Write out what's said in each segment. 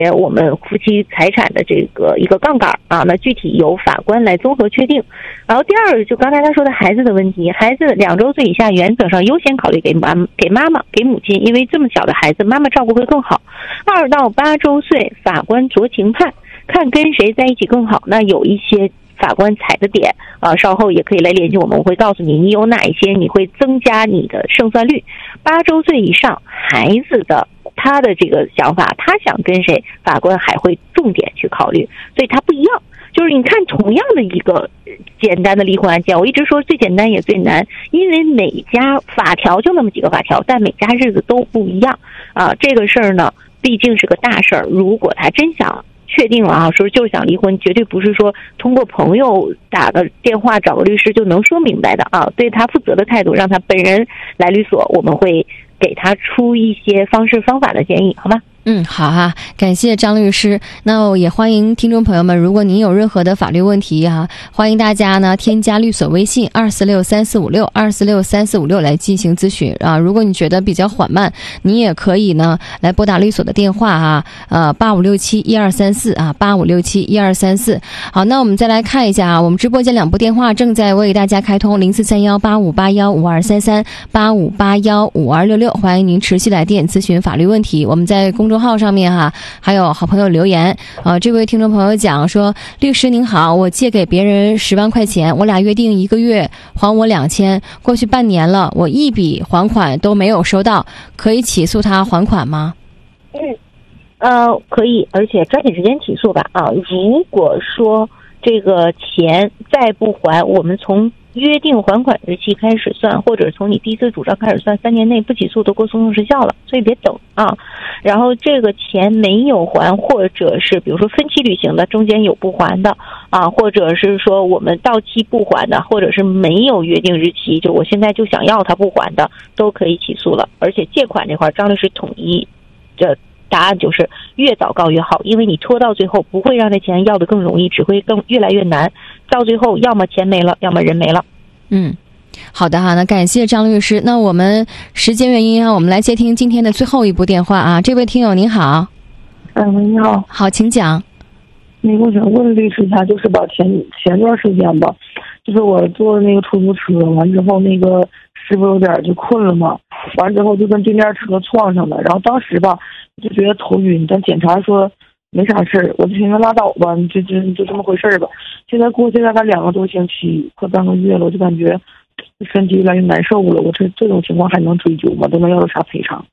我们夫妻财产的这个一个杠杆啊，那具体由法官来综合确定。然后第二，就刚才他说的孩子的问题，孩子2周岁以下原则上优先考虑给妈妈给母亲，因为这么小的孩子妈妈照顾会更好。2到8周岁法官酌情判，看跟谁在一起更好。那有一些法官踩的点啊，稍后也可以来联系我们，我会告诉你有哪一些你会增加你的胜算率。8周岁以上孩子的他的这个想法，他想跟谁，法官还会重点去考虑，所以他不一样。就是你看同样的一个简单的离婚案件，我一直说最简单也最难，因为每家法条就那么几个法条，但每家日子都不一样啊。这个事儿呢毕竟是个大事儿，如果他真想确定了啊，说就是想离婚，绝对不是说通过朋友打个电话找个律师就能说明白的啊。对他负责的态度，让他本人来律所，我们会给他出一些方式方法的建议，好吗？ 好哈，感谢张律师。那我也欢迎听众朋友们，如果您有任何的法律问题啊，欢迎大家呢添加律所微信2463456来进行咨询啊。如果你觉得比较缓慢，你也可以呢来拨打律所的电话啊，85671234啊，85671234。好，那我们再来看一下啊，我们直播间2部电话正在为大家开通，043185815233，85815266，欢迎您持续来电咨询法律问题。我们在公众号上面哈，还有好朋友留言，这位听众朋友讲说，律师您好，我借给别人10万块钱，我俩约定1个月还我2000，过去半年了，我一笔还款都没有收到，可以起诉他还款吗？ 可以，而且抓紧时间起诉吧啊！如果说这个钱再不还，我们从约定还款日期开始算，或者从你第一次主张开始算，3年内不起诉都过诉讼时效了，所以别等啊。然后这个钱没有还，或者是比如说分期履行的，中间有不还的啊，或者是说我们到期不还的，或者是没有约定日期，就我现在就想要他不还的，都可以起诉了。而且借款这块，张律师统一这答案就是越早告越好，因为你拖到最后不会让这钱要的更容易，只会越来越难，到最后要么钱没了，要么人没了。 好的哈，那感谢张律师。那我们时间原因啊，我们来接听今天的最后一部电话啊。这位听友您好。 你好。 好，请讲。 我想问律师一下，就是前段时间吧，就是我坐那个出租车，完之后那个师傅有点就困了嘛，完之后就跟对面车撞上了，然后当时吧就觉得头晕，但检查说没啥事儿，我就寻思拉倒吧，就这么回事儿吧。现在过去大概2个多星期，快半个月了，我就感觉身体越来越难受了。我这种情况还能追究吗？都能要到啥赔偿？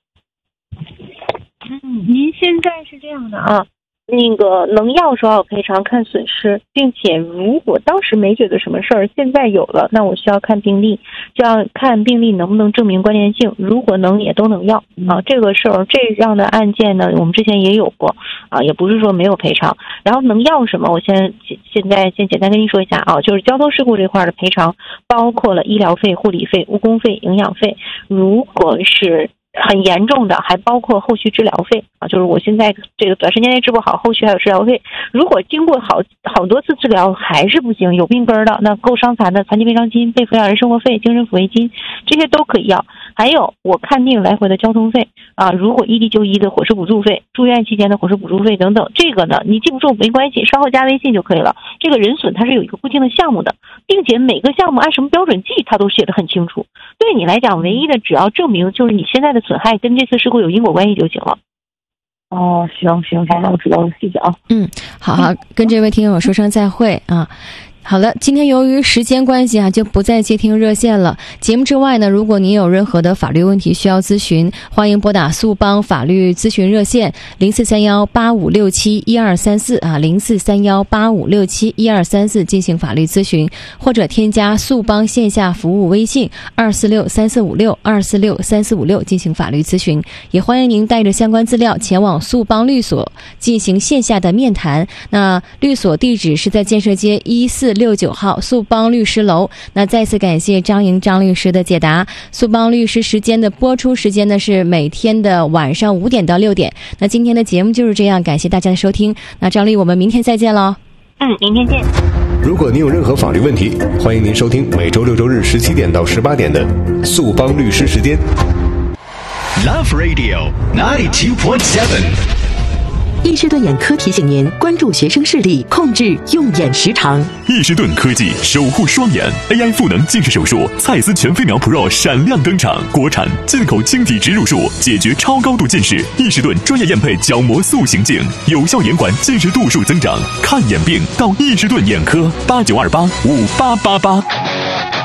您现在是这样的啊，那个能要说要赔偿看损失，并且如果当时没觉得什么事儿，现在有了，那我需要看病历，就要看病历能不能证明关联性，如果能也都能要啊。这个事儿这样的案件呢，我们之前也有过啊，也不是说没有赔偿。然后能要什么，我现在简单跟您说一下啊，就是交通事故这块的赔偿包括了医疗费、护理费、误工费、营养费，如果是很严重的还包括后续治疗费啊，就是我现在这个短时间内治不好，后续还有治疗费。如果经过好多次治疗还是不行，有病根的，那够伤残的残疾赔偿金、被抚养人生活费、精神抚慰金，这些都可以要。还有我看病来回的交通费啊，如果异地就医的伙食补助费、住院期间的伙食补助费等等，这个呢你记不住没关系，稍后加微信就可以了。这个人损它是有一个固定的项目的，并且每个项目按什么标准计它都写得很清楚。对你来讲，唯一的只要证明就是你现在的损害跟这次事故有因果关系就行了。 哦，行，那我知道了，谢谢啊。 好，跟这位听友说声再会啊。好了，今天由于时间关系啊，就不再接听热线了。节目之外呢，如果您有任何的法律问题需要咨询，欢迎拨打速帮法律咨询热线043185671234啊，043185671234进行法律咨询，或者添加速帮线下服务微信2463456进行法律咨询。也欢迎您带着相关资料前往速帮律所进行线下的面谈。那律所地址是在建设街1469号速帮律师楼。那再次感谢张律师的解答。速帮律师时间的播出时间呢是每天的晚上5点到6点。那今天的节目就是这样，感谢大家的收听。那张律，我们明天再见喽。 明天见。 如果您有任何法律问题，欢迎您收听每周6、周日17点到18点的速帮律师时间。 Love Radio 92.7 易士顿眼科提醒您关注学生视力，控制用眼时长。 易士顿科技守护双眼 AI 赋能近视手术，蔡司全飞秒 Pro 闪亮登场，国产进口晶体植入术，解决超高度近视。易士顿专业验配角膜塑形镜，有效延缓近视度数增长。看眼病到易士顿眼科，89285888。